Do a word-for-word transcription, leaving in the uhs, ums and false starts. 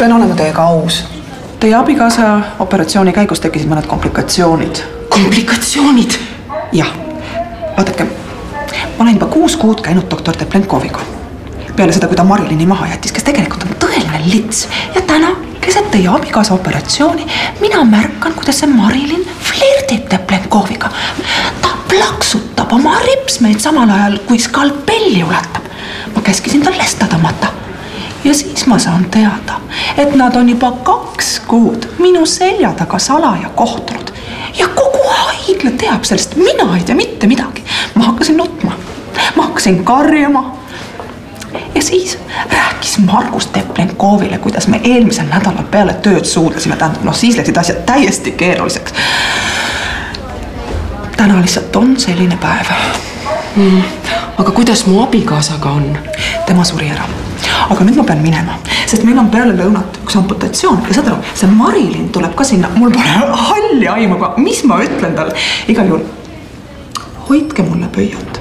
pean olema teiega aus. Teie abikaasa operatsiooni käigus tekkisid mõned komplikatsioonid. Komplikatsioonid? Jah. Vaadake, ma olen juba kuus kuud käinud doktor Teplenkoviga. Peale seda, kui ta Marilini maha jättis, kes tegelikult on tõeline lits. Ja täna, keset teie abikaasa operatsiooni, mina märkan, kuidas see Marilin flirdib Teplenkoviga. Ta plaksutab oma ripsmeid samal ajal, kui skalpelli ulatab. Ma käskisin tal lesta tõmmata. Ja siis ma saan teada, et nad on juba kaks kuud minu selja taga salaja kohtunud. Ja kogu haigla teab sellest, mina ei tea mitte midagi. Ma hakkasin nutma, ma hakkasin karjama. Ja siis rääkis Margus Teplenkovile, kuidas me eelmisel nädalal peale tööd suudlesime. Tähendab, no siis läksid asjad täiesti keeruliseks. Täna lihtsalt on selline päev. Mm, aga kuidas mu abikaasaga on? Tema suri ära. Aga nüüd ma pean minema, sest meil on peale lõunat üks amputatsioon. Ja saad aru, see Marilin tuleb ka sinna. Mul pole halli aimu, mis ma ütlen tal. Igal juhul, hoidke mulle pöialt.